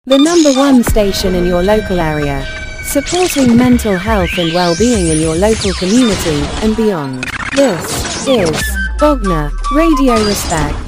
the #1 station in your local area, supporting mental health and well-being in your local community and beyond. This is Bogner Radio Respect.